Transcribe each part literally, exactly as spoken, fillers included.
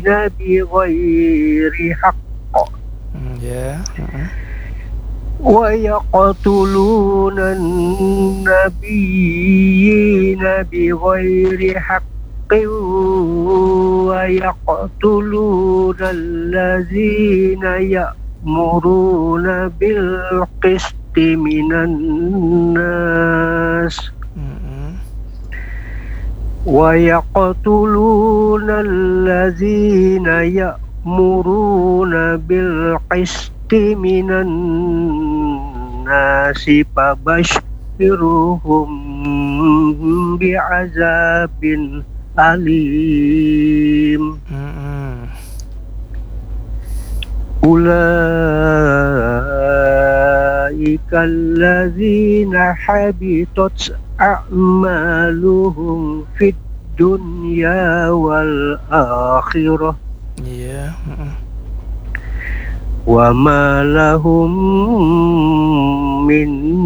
بغير حق Hmm, ya. Heeh. ويقتلون النبيين بغير حق ويقتلون الذين يأمرون بالقسط من الناس Mm-mm. ويقتلون الذين يأمرون بالقسط من الناس فبشرهم بعذاب أليم Mm-mm. أولئك الذين حبطت أعمالهم في الدنيا والآخرة Iya. Heeh. وما لهم من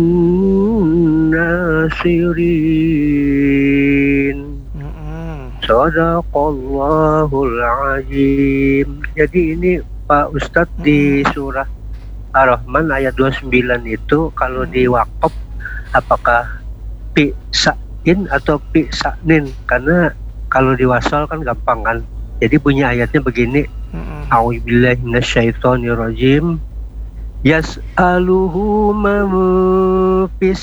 ناصرين. Mm-mm. Sadaqallahul azim. Jadi ini Pak Ustadz di surah Ar-Rahman ayat dua puluh sembilan itu kalau di wakaf apakah pi sa'in atau pi sa'nin? Karena kalau di wasal kan gampang kan. Jadi bunyi ayatnya begini. Mm-mm. A'udzubillahi minasyaitonirrajim. Yas'aluhu man fis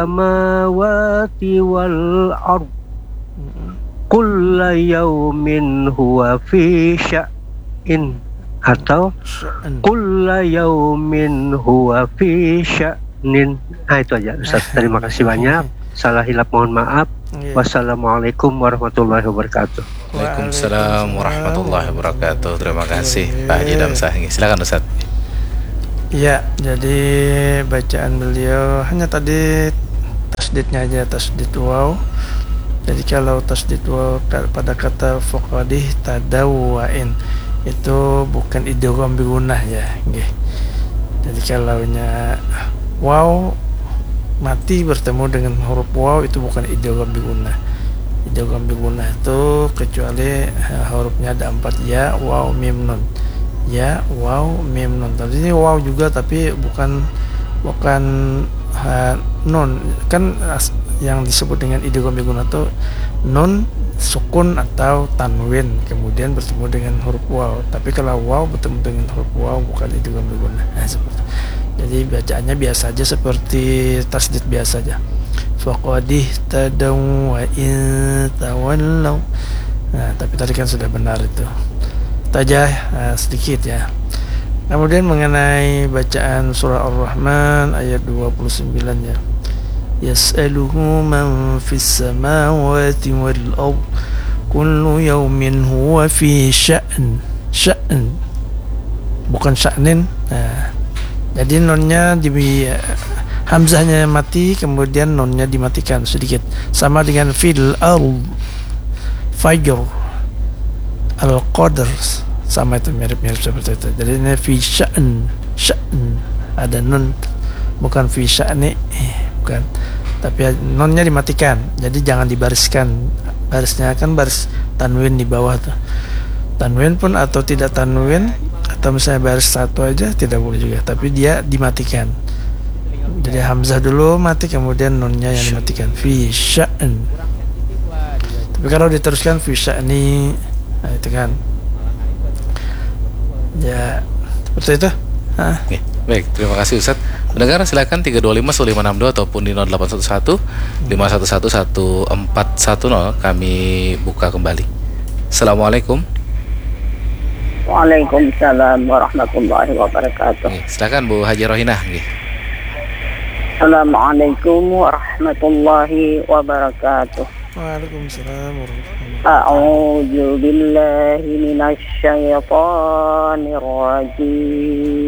samawati wal ardh Mm-mm. kulla yaumin huwa fi sya'in atau Sya'an. kulla yaumin huwa fi sya'nin. Nah itu aja Ustaz, terima kasih banyak. Salah hilap mohon maaf. Iya. Wassalamualaikum warahmatullahi wabarakatuh. Waalaikumsalam warahmatullahi wabarakatuh. Terima kasih Pak Haji Damsah. Silakan Ustaz. Iya, jadi bacaan beliau hanya tadi tasdidnya aja, tasdid waw. Jadi kalau tasdid waw pada kata faqadih tadawwain itu bukan idgham bi gunnah ya, nggih. Jadi kalau nya waw mati bertemu dengan huruf waw itu bukan idgham bi gunnah. Idgham bi gunnah itu kecuali uh, hurufnya ada empat, ya, waw, mim, nun. Ya, waw, mim, nun. Tapi ini waw juga tapi bukan bukan uh, nun. Kan as, yang disebut dengan idgham bi gunnah itu nun sukun atau tanwin kemudian bertemu dengan huruf waw. Tapi kalau waw bertemu dengan huruf waw bukan idgham bi gunnah. Nah, seperti. Jadi bacaannya biasa aja seperti tasdid biasa aja. Faqadih tadaw wa in tawallaw. Nah, tapi tadi kan sudah benar itu. Itu aja uh, sedikit ya. Kemudian mengenai bacaan surah Ar-Rahman ayat dua puluh sembilan ya. Yas'aluhu man fis samawati wal ardh kullu yawmin huwa fi sya'n. Sya'n. Bukan sya'nin. Nah, jadi nonnya di uh, hamzahnya mati kemudian nonnya dimatikan sedikit. Sama dengan fil ard, fajr, al-qadr, sama itu mirip-mirip seperti itu. Jadi ini fi sya'n, sya'n ada nun, bukan fi sya'ni, bukan. Tapi nonnya dimatikan. Jadi jangan dibariskan. Barisnya kan baris tanwin di bawah tuh. Tanwin pun atau tidak tanwin atau misalnya baris satu aja tidak boleh juga, tapi dia dimatikan. Jadi hamzah dulu mati kemudian nunnya yang dimatikan, fi sya'n. Tapi kalau diteruskan fi sya'ni, nah itu kan ya seperti itu. Hah. Oke, baik, terima kasih Ustaz. Pendengar silakan tiga dua lima satu lima enam dua ataupun di nol delapan satu satu lima satu satu satu empat satu nol kami buka kembali. Assalamualaikum. Waalaikumsalam warahmatullahi wabarakatuh. Oke, silakan Bu Haji Rohinah. Oke. Assalamualaikum warahmatullahi wabarakatuh. Waalaikumsalam warahmatullahi wabarakatuh. A'udzu billahi minasy syaithanir rajim.